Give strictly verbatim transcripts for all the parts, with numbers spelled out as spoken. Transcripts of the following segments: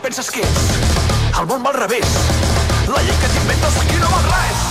penses que ets? El món va al revés. La llei que t'inventes aquí no val res.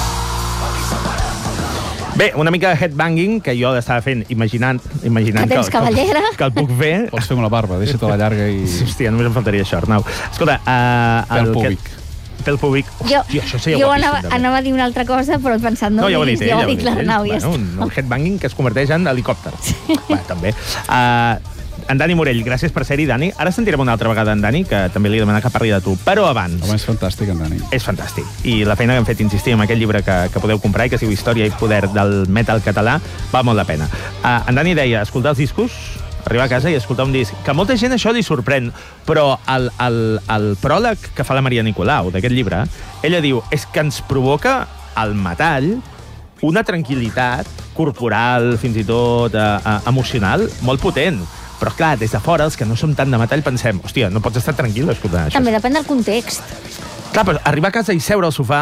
Bé, una mica de headbanging que jo estava fent, imaginant, imaginant que tens que, cavallera. que, que el puc fer. Pots fer amb la barba, deixa-te la llarga i... Hòstia, només em faltaria això, Arnau. Escolta, uh, Pèl púbic. Que... Pèl púbic. Jo, Hòstia, això seria jo guapíssim, anava, anava a dir una altra cosa, però he pensat, no, No, ja ho ha diguis, dit ell, ja ho ja ha dit l'Arnau, ja bueno, està. un headbanging que es converteix en helicòpter. Sí. Bé, també. Uh, en Dani Morell, gràcies per ser-hi, Dani. Ara sentirem una altra vegada en Dani, que també li he demanat que parli de tu. Però abans... Home, és fantàstic, en Dani. És fantàstic. I la feina que hem fet, insistir en aquest llibre que, que podeu comprar i que es diu Història i poder del metal català, val molt la pena. Uh, en Dani deia, escoltar els discos, arribar a casa i escoltar un disc, que a molta gent això li sorprèn, però el, el, el pròleg que fa la Maria Nicolau d'aquest llibre, ella diu, és que ens provoca el metall una tranquil·litat corporal, fins i tot uh, uh, emocional, molt potent. Però, clar, des de fora, els que no som tant de metall, pensem, hòstia, no pots estar tranquil escoltant això. També depèn del context. Clar, però arribar a casa i seure al sofà,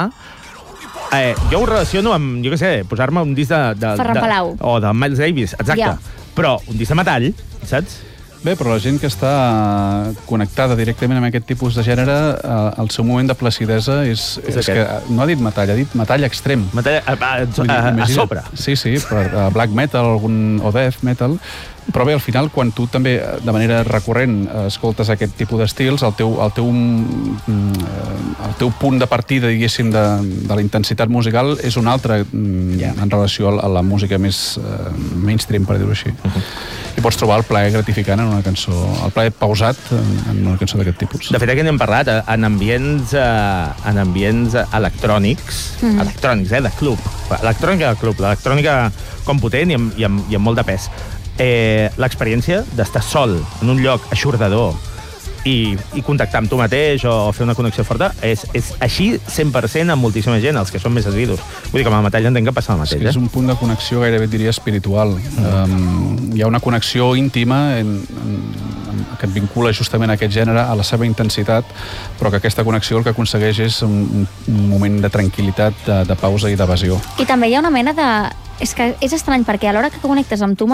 eh, jo ho relaciono amb, jo què sé, posar-me un disc de... de Ferran Palau. De, o de Miles Davis, exacte. Ja. Però un disc de metall, saps? Bé, però la gent que està connectada directament amb aquest tipus de gènere, eh, el seu moment de placidesa és, És és que no ha dit metall, ha dit metall extrem. Metall a, a, a, Vull dir, a, a imagina't- sobre. Sí, sí, per uh, black metal algun, o death metal. Però bé, al final, quan tu també de manera recurrent eh, escoltes aquest tipus d'estils, el teu, el, teu, mm, el teu punt de partida, diguéssim, de, de la intensitat musical és un altre mm, Yeah. en relació a la música més eh, mainstream, per dir-ho així. Uh -huh. I pots trobar el plaer gratificant en una cançó, el plaer pausat en, en una cançó d'aquest tipus. De fet, aquí n'hem parlat, eh, en ambients, eh, en ambients electrònics, mm. electrònics, eh, de club. Electrònica de club, l'electrònica com potent i amb, i amb, i amb molt de pes. Eh, l'experiència d'estar sol en un lloc aixordador i, i contactar amb tu mateix o fer una connexió forta és, és així cent per cent amb moltíssima gent, els que són més assidus. Vull dir que amb el metall entenc que passa el mateix. És, que és eh? un punt de connexió gairebé diria espiritual. Mm. Um, hi ha una connexió íntima en, en, en, que et vincula justament a aquest gènere, a la seva intensitat, però que aquesta connexió el que aconsegueix és un, un moment de tranquil·litat, de, de pausa i d'evasió. I també hi ha una mena de... És que és estrany, perquè a l'hora que connectes amb tu